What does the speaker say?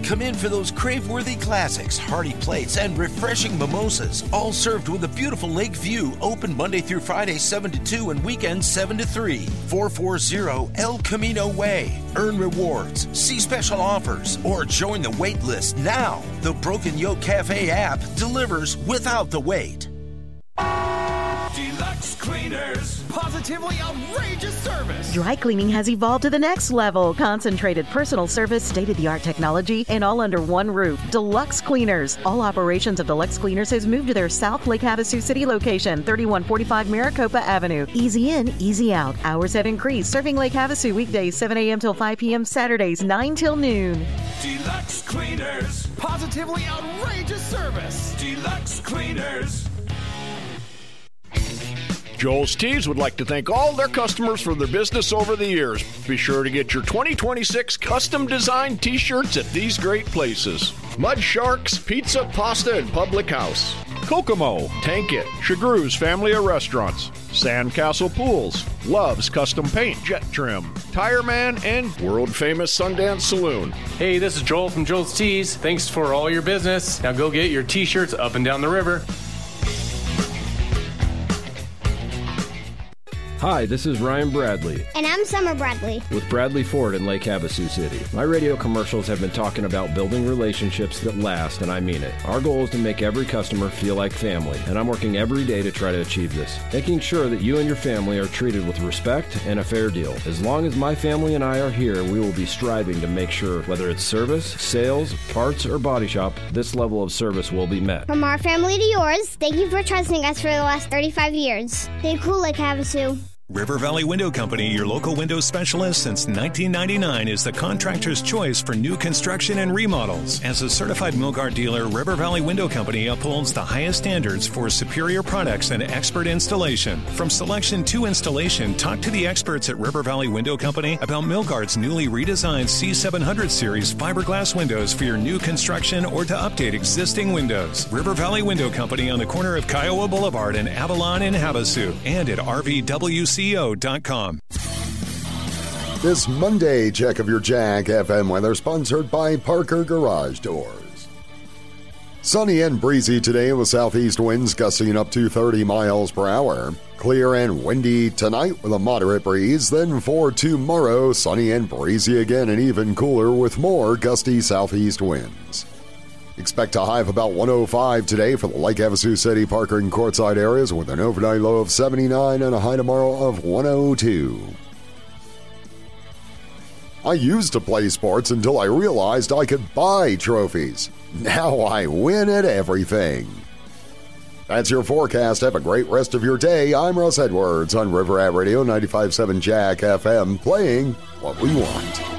Come in for those crave-worthy classics, hearty plates, and refreshing mimosas, all served with a beautiful lake view. Open Monday through Friday, 7 to 2, and weekends 7 to 3. 440 El Camino Way. Earn rewards, see special offers, or join the wait list now. The Broken Yoke Cafe app delivers without the wait. Deluxe Cleaners. Positively outrageous service. Dry cleaning has evolved to the next level. Concentrated personal service, state-of-the-art technology, and all under one roof. Deluxe Cleaners. All operations of Deluxe Cleaners has moved to their South Lake Havasu City location, 3145 Maricopa Avenue. Easy in, easy out. Hours have increased. Serving Lake Havasu weekdays 7 a.m. till 5 p.m. Saturdays 9 till noon. Deluxe Cleaners. Positively outrageous service. Deluxe Cleaners. Joel's Tees would like to thank all their customers for their business over the years. Be sure to get your 2026 custom designed t-shirts at these great places: Mud Sharks Pizza, Pasta, and Public House, Kokomo, Tank It, Chagrew's Family of Restaurants, Sandcastle Pools, Love's Custom Paint, Jet Trim, Tire Man, and world-famous Sundance Saloon. Hey, this is Joel from Joel's Tees. Thanks for all your business. Now go get your t-shirts up and down the river. Hi, this is Ryan Bradley. And I'm Summer Bradley. With Bradley Ford in Lake Havasu City. My radio commercials have been talking about building relationships that last, and I mean it. Our goal is to make every customer feel like family, and I'm working every day to try to achieve this. Making sure that you and your family are treated with respect and a fair deal. As long as my family and I are here, we will be striving to make sure, whether it's service, sales, parts, or body shop, this level of service will be met. From our family to yours, thank you for trusting us for the last 35 years. Stay cool, Lake Havasu. River Valley Window Company, your local window specialist since 1999, is the contractor's choice for new construction and remodels. As a certified Milgard dealer, River Valley Window Company upholds the highest standards for superior products and expert installation. From selection to installation, talk to the experts at River Valley Window Company about Milgard's newly redesigned C700 series fiberglass windows for your new construction or to update existing windows. River Valley Window Company on the corner of Kiowa Boulevard and Avalon in Havasu, and at RVWC.com. This Monday check of your Jack FM weather sponsored by Parker Garage Doors. Sunny and breezy today with southeast winds gusting up to 30 miles per hour. Clear and windy tonight with a moderate breeze. Then for tomorrow, sunny and breezy again and even cooler with more gusty southeast winds. Expect a high of about 105 today for the Lake Havasu City, Parker, and Quartzsite areas with an overnight low of 79 and a high tomorrow of 102. I used to play sports until I realized I could buy trophies. Now I win at everything. That's your forecast. Have a great rest of your day. I'm Russ Edwards on River Rat Radio 95.7 Jack FM, playing what we want.